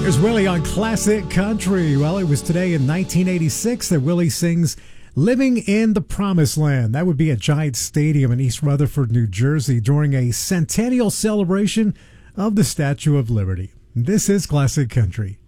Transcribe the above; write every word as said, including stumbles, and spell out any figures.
Here's Willie on Classic Country. Well, it was today in nineteen eighty-six that Willie sings Living in the Promised Land. That would be at Giant Stadium in East Rutherford, New Jersey, during a centennial celebration of the Statue of Liberty. This is Classic Country.